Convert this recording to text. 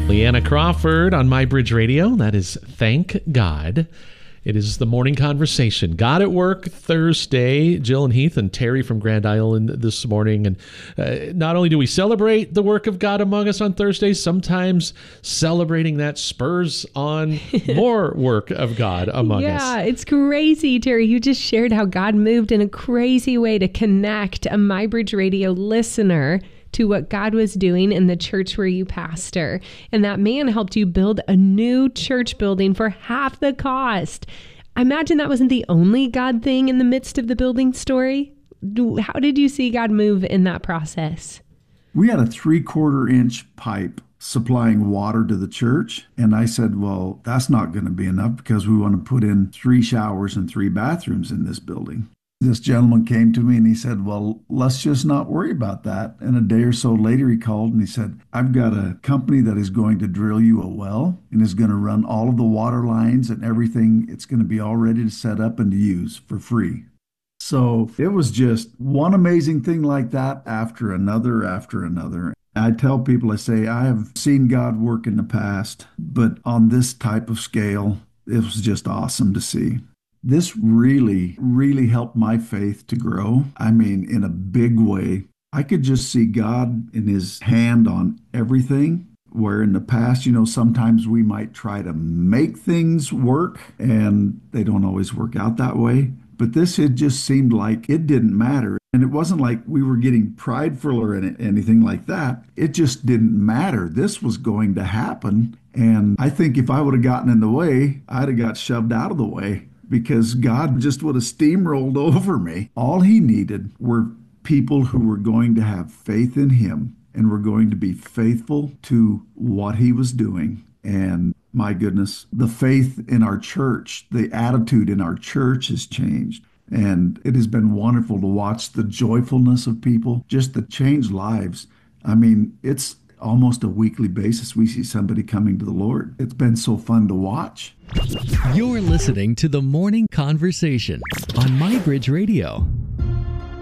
Leanna Crawford on MyBridge Radio. That is Thank God. It is the morning conversation. God at Work Thursday. Jill and Heath and Terry from Grand Island this morning. And not only do we celebrate the work of God among us on Thursdays, sometimes celebrating that spurs on more work of God among us. Yeah, it's crazy, Terry. You just shared how God moved in a crazy way to connect a MyBridge Radio listener to what God was doing in the church where you pastor. And that man helped you build a new church building for half the cost. I imagine that wasn't the only God thing in the midst of the building story. How did you see God move in that process? We had a 3/4-inch pipe supplying water to the church. And I said, well, that's not going to be enough because we want to put in 3 showers and 3 bathrooms in this building. This gentleman came to me and he said, well, let's just not worry about that. And a day or so later, he called and he said, I've got a company that is going to drill you a well and is going to run all of the water lines and everything. It's going to be all ready to set up and to use for free. So it was just one amazing thing like that after another after another. I tell people, I say, I have seen God work in the past, but on this type of scale, it was just awesome to see. This really, really helped my faith to grow. I mean, in a big way. I could just see God in his hand on everything, where in the past, sometimes we might try to make things work and they don't always work out that way. But this, it just seemed like it didn't matter. And it wasn't like we were getting prideful or anything like that. It just didn't matter. This was going to happen. And I think if I would have gotten in the way, I'd have got shoved out of the way, because God just would have steamrolled over me. All he needed were people who were going to have faith in him and were going to be faithful to what he was doing. And my goodness, the faith in our church, the attitude in our church has changed. And it has been wonderful to watch the joyfulness of people, just the changed lives. I mean, it's almost a weekly basis we see somebody coming to the Lord. It's been so fun to watch. You're listening to The Morning Conversation on MyBridge Radio.